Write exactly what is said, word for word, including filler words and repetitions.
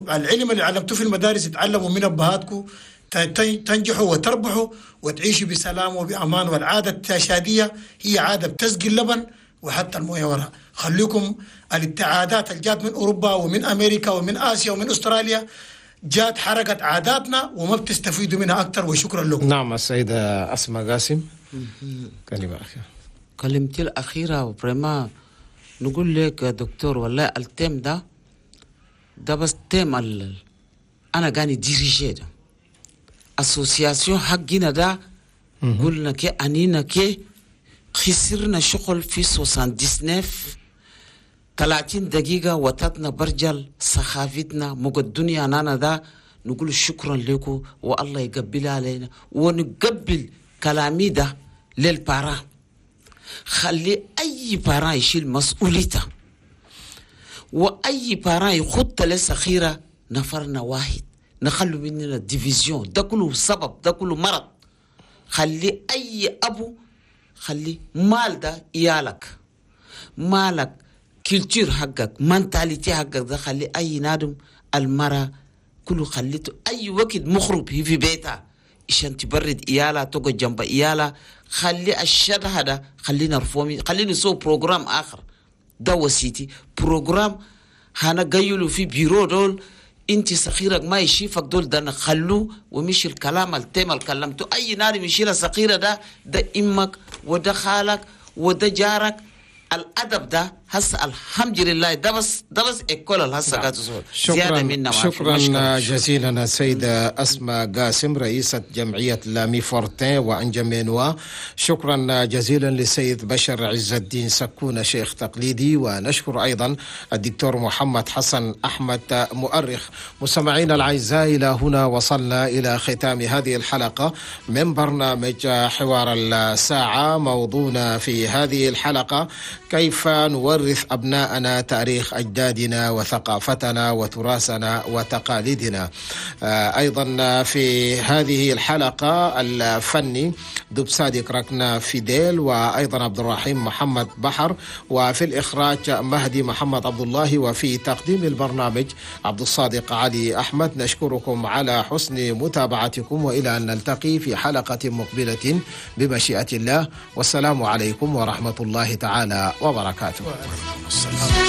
العلم اللي علمتوه في المدارس اتعلموا من أبهاتكم، تنجحوا وتربحوا وتعيشوا بسلام وبأمان. والعادة التشادية هي عادة بتسقي اللبن وحتى المويه وراء. خليكم الاتعادات اللي جات من أوروبا ومن أمريكا ومن آسيا ومن أستراليا جات حركت عاداتنا وما بتستفيدوا منها أكتر، وشكرا لكم. نعم السيدة أسماء قاسم، كلمة أخيرة. كلمتي الأخيرة وبرما نقول لك يا دكتور، والله التيم ده ده بس تيم ال... أنا قاني ديريجي ده أسوسياسيون حقنا ده. قلنا كي أنينا كي خسرنا شغل في سوسان ديسنيف ثلاثين دقيقة وتتنا برجل سخافتنا مق الدنيا نانا ده. نقول شكرا لكم والله يقبل علينا، ونقبل كلامي ده للبارا. خلي أي بارا يشيل مسؤوليته، وأي بارا يخط لسخيرة نفرنا واحد نخلو مننا ديفيزيون. ده كله سبب، ده كله مرض. خلي أي أبو خلي مال ده إيالك، مالك كيلتير حقك، منتاليتي حقك ده. خلي أي نادم المرأة كله خليته أي وقت مخرب هي في بيتها عشان تبرد إيالها، تقعد جنب إيالها. خلي الشر هذا خلينا رفومي، خلينا نسوي بروجرام آخر. ده وسيتي بروجرام هانا قيلوا في بيرو دول انت سخيرك ما يشيفك دول ده نخلوه ومش الكلام التيم الكلمته. اي نار يشيل سخيره ده ده امك وده خالك وده جارك. الادب ده هسه الحمد لله ده بس ده بس اكل هسه قاعد زياده منا. شكرا جزيلا السيده اسماء قاسم رئيسه جمعيه لامي فورتين وانجمينوا. شكرا جزيلا للسيد بشر عز الدين سكون شيخ تقليدي، ونشكر ايضا الدكتور محمد حسن احمد مؤرخ. مستمعينا الاعزاء، الى هنا وصلنا الى ختام هذه الحلقه من برنامج حوار الساعه. موضوعنا في هذه الحلقه كيف نورث أبناءنا تاريخ أجدادنا وثقافتنا وتراثنا وتقاليدنا. أيضا في هذه الحلقة الفني دب صادق ركنا فيديل، وأيضا عبد الرحيم محمد بحر، وفي الإخراج مهدي محمد عبد الله، وفي تقديم البرنامج عبد الصادق علي أحمد. نشكركم على حسن متابعتكم، وإلى أن نلتقي في حلقة مقبلة بمشيئة الله. والسلام عليكم ورحمة الله تعالى وبركاته.